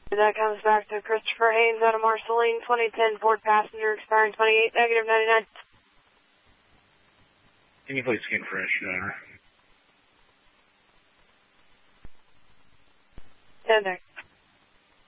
That comes back to Christopher Haynes out of Marceline, 2010 Ford passenger, expiring 28, negative 99. Can you please scan for inch driver? 10 there.